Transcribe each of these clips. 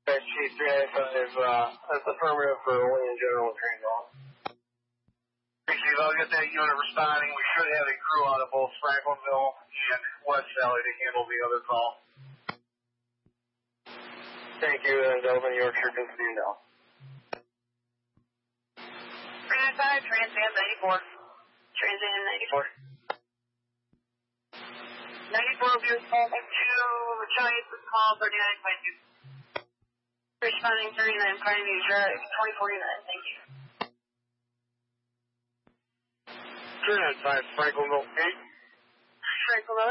Chief 395, that's affirmative for William General Transall. Chief, I'll get that unit responding. We should have a crew out of both Franklinville and West Valley to handle the other call. Thank you, and Delvin Yorkshire, continue now. 395, Trans-Am 94. Trans-Am 94. 94 will be responding to Giants with call 39.2. Responding 39 Prime News Drive 2049, thank you. 395, Franklinville 8. Franklinville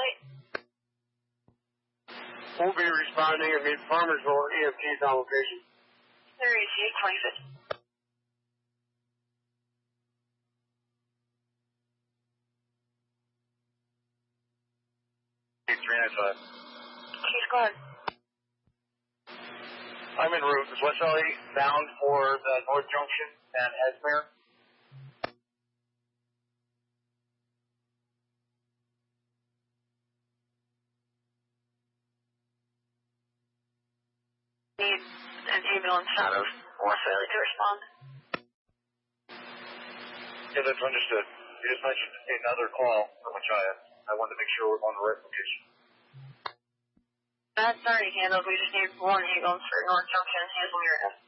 8. We'll be responding and meet Farmersville EMTs on location. There is 825. Chief 395. Chief, go ahead. I'm en route. Is West Valley bound for the North Junction and Esmere? Need an ambulance out of West Valley to respond. Yeah, that's understood. You just mentioned another call from a Giant. I wanted to make sure we're on the right location. That's already handled. We just need one ambulance for North Junction and Hazelmere.